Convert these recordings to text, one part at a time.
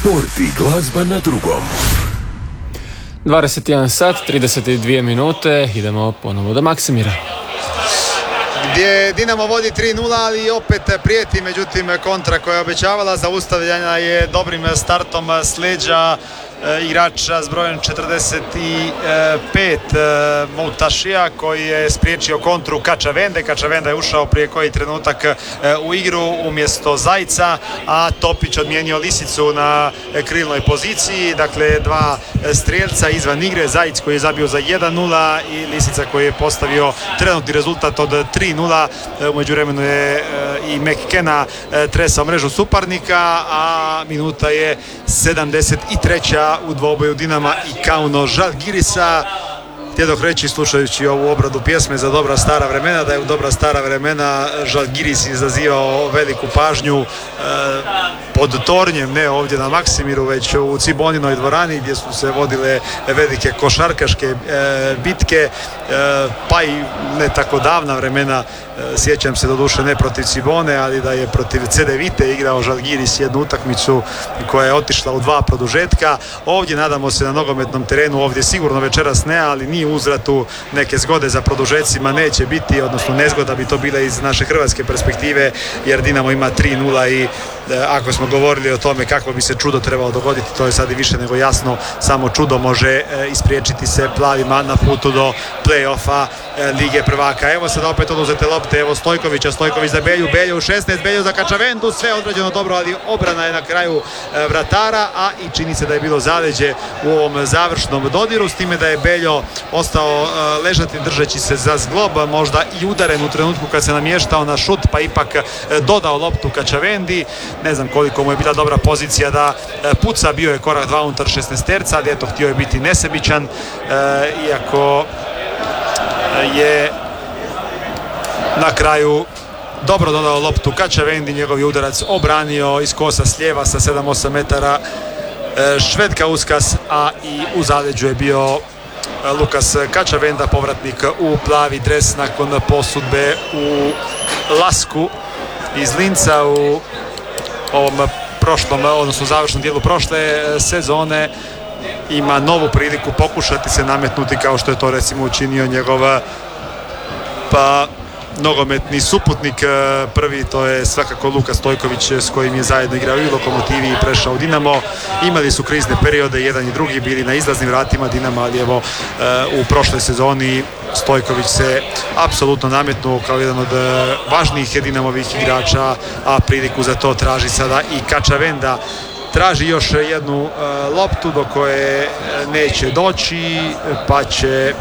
Sport i glazba na drugom. 21 sat, 32 minute, idemo ponovo do Maksimira. Gdje Dinamo vodi 3-0, ali opet prijeti, međutim kontra koja je obećavala zaustavljanja je dobrim startom s leđa igrača s brojem 45 Moutašija, koji je spriječio kontru Kačavende. Kačavenda je ušao prije koji trenutak u igru umjesto Zajca, a Topić odmijenio Lisicu na krilnoj poziciji. Dakle, dva strijelca izvan igre, Zajic koji je zabio za 1-0 i Lisica koji je postavio trenutni rezultat od 3-0. U međuvremenu je i McKenna tresao mrežu suparnika, a minuta je 73. u dvoboju Dinama i Kauno Žalgirisa. Htjedoh reći, slušajući ovu obradu pjesme za dobra stara vremena, da je u dobra stara vremena Žalgiris izazivao veliku pažnju pod tornjem, ne ovdje na Maksimiru, već u Ciboninoj dvorani gdje su se vodile velike košarkaške bitke, pa i ne tako davna vremena. Sjećam se doduše ne protiv Cibone, ali da je protiv Cedevite igrao Žalgiris jednu utakmicu koja je otišla u 2 produžetka. Ovdje nadamo se na nogometnom terenu, ovdje sigurno večeras ne, ali ni uzvratu neke zgode za produžecima neće biti, odnosno nezgoda bi to bila iz naše hrvatske perspektive, jer Dinamo ima 3-0 i ako smo govorili o tome kako bi se čudo trebalo dogoditi, to je sad i više nego jasno. Samo čudo može ispriječiti se plavima na putu do play-offa Lige prvaka. Evo sad opet oduzete lopte, evo Stojković za Belju, Belju u 16, Belju za Kačavendu, sve odrađeno dobro, ali obrana je na kraju vratara, a i čini se da je bilo zaleđe u ovom završnom dodiru, s time da je Beljo ostao ležati držeći se za zglob, možda i udaren u trenutku kad se namještao na šut, pa ipak dodao loptu Kačavendi. Ne znam koliko mu je bila dobra pozicija da puca, bio je korak 2 unutar 16-terca, ali eto, htio je biti nesebičan, iako je na kraju dobro dodao loptu Kačavendi, njegov je udarac obranio iz kosa s lijeva sa 7-8 metara Švedka Uskas, a i u zaleđu je bio Lukas Kačavenda, povratnik u plavi dres nakon posudbe u Lasku iz Linca u ovom prošlom, odnosno završnom dijelu prošle sezone. Ima novu priliku pokušati se nametnuti kao što je to recimo učinio njegov nogometni suputnik prvi, to je svakako Luka Stojković, s kojim je zajedno igrao i u Lokomotivi i prešao u Dinamo. Imali su krizne periode, jedan i drugi bili na izlaznim vratima Dinama, ali evo u prošloj sezoni Stojković se apsolutno nametnuo kao jedan od važnijih Dinamovih igrača, a priliku za to traži sada i Kačavenda. Traži još jednu loptu do koje neće doći, pa će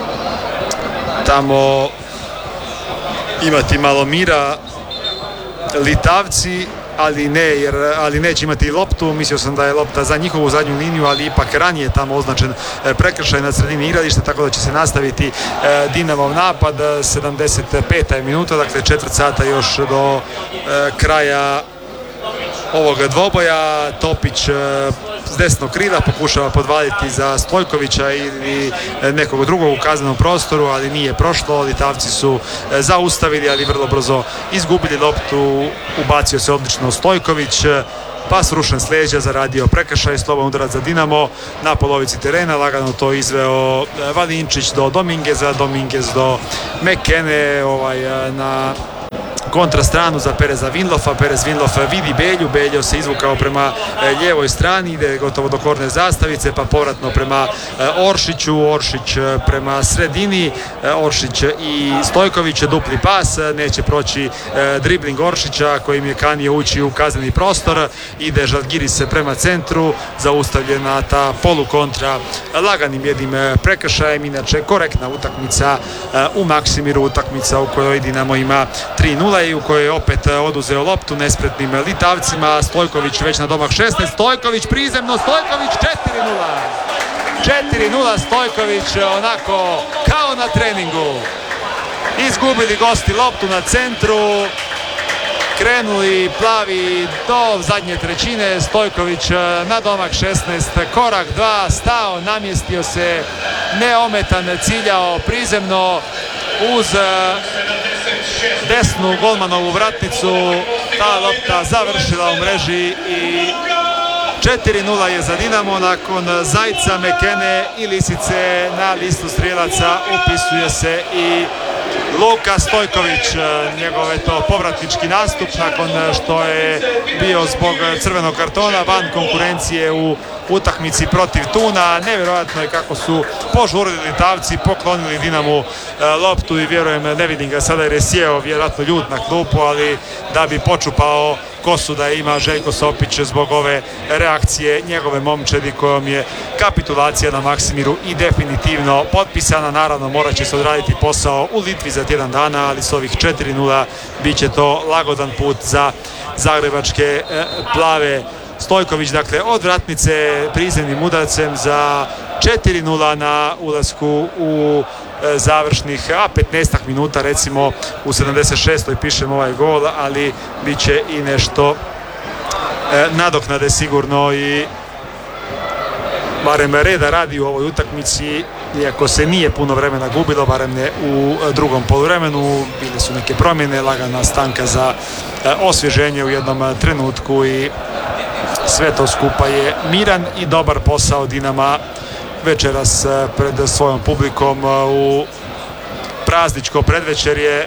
tamo imati malo mira Litavci, ali neće imati loptu. Mislio sam da je lopta za njihovu zadnju liniju, ali ipak ranije tamo označen prekršaj na sredini igrališta, tako da će se nastaviti Dinamov napad. 75. je minuta, dakle 4 sata još do kraja ovog dvoboja. Topić s desnog krila pokušava podvaliti za Stojkovića ili nekog drugog u kaznenom prostoru, ali nije prošlo. Litavci su zaustavili, ali vrlo brzo izgubili loptu. Ubacio se odlično Stojković, pa srušen s leđa, zaradio prekršaj, slobodan udarac za Dinamo na polovici terena. Lagano to izveo Valinčić do Domingeza, Domingez do McKenne, na kontrastranu za Pereza Vinlofa. Perez Vinlof vidi Belju, Beljo se izvukao prema lijevoj strani, ide gotovo do korne zastavice, pa povratno prema Oršiću, Oršić prema sredini, Oršić i Stojković, dupli pas, neće proći dribling Oršića kojim je kanio ući u kazneni prostor. Ide Žalgiris prema centru, zaustavljena ta polukontra laganim jednim prekršajem. Inače korektna utakmica u Maksimiru, utakmica u kojoj Dinamo ima 3-0 i u kojoj je opet oduzeo loptu nespretnim Litavcima. Stojković već na domak 16, Stojković prizemno, Stojković 4-0 Stojković, onako kao na treningu. Izgubili gosti loptu na centru, krenuli plavi do zadnje trećine. Stojković na domak 16, korak 2, stao, namjestio se neometan, ciljao prizemno uz desnu golmanovu vratnicu. Ta lopta završila u mreži i 4:0 je za Dinamo. Nakon Zajca, Mekene i Lisice na listu strijelaca upisuje se i Luka Stojković. Njegov je to povratnički nastup nakon što je bio zbog crvenog kartona van konkurencije u utakmici protiv Tuna. Nevjerojatno je kako su požurili Litavci, poklonili Dinamu loptu i vjerujem, ne vidim ga sada jer je sjeo vjerojatno ljut na klupu, ali da bi počupao kosu da ima Željko Sopić zbog ove reakcije njegove momčadi kojom je kapitulacija na Maksimiru i definitivno potpisana. Naravno morat će se odraditi posao u Litvi za tjedan dana, ali s ovih 4:0 bit će to lagodan put za zagrebačke plave. Stojković dakle od vratnice prizemnim udarcem za 4:0 na ulasku u završnih 15 minuta, recimo u 76. pišem ovaj gol, ali bit će i nešto nadoknade sigurno i barem reda radi u ovoj utakmici, iako se nije puno vremena gubilo, barem ne u drugom poluvremenu. Bile su neke promjene, lagana stanka za osvježenje u jednom trenutku i sve to skupa je miran i dobar posao Dinama večeras pred svojom publikom u prazničko predvečerje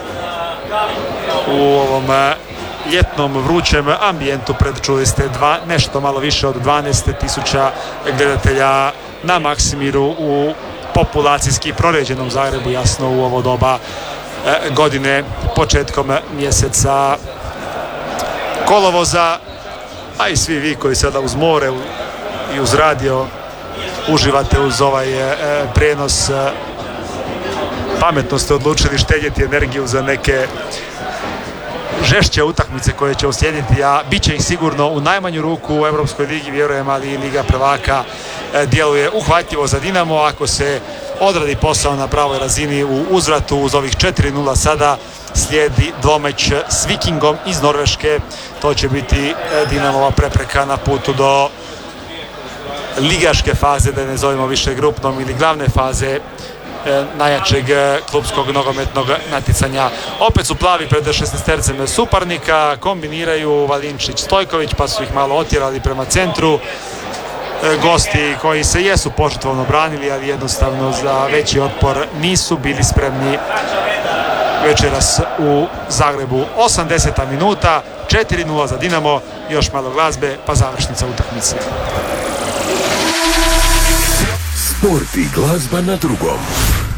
u ovom ljetnom vrućem ambijentu. Čuli ste nešto malo više od 12.000 gledatelja na Maksimiru u populacijski proređenom Zagrebu, jasno u ovo doba godine, početkom mjeseca kolovoza, a i svi vi koji sada uz more i uz radio uživate uz ovaj prijenos. Pametno ste odlučili štedjeti energiju za neke žešće utakmice koje će uslijediti, a bit će ih sigurno u najmanju ruku u Europskoj ligi, vjerujem, ali i Liga prvaka djeluje uhvatljivo za Dinamo. Ako se odradi posao na pravoj razini u uzvratu uz ovih 4:0 sada slijedi dvomeć s Vikingom iz Norveške. To će biti Dinamova prepreka na putu do ligaške faze, da ne zovemo više grupnom, ili glavne faze najjačeg klubskog nogometnog natjecanja. Opet su plavi pred 16 suparnika, kombiniraju Valinčić, Stojković, pa su ih malo otjerali prema centru. Gosti koji se jesu požrtvovno branili, ali jednostavno za veći otpor nisu bili spremni večeras u Zagrebu. 80. minuta, 4:0 za Dinamo, još malo glazbe pa završnica utakmice. Sport i glazba na drugom.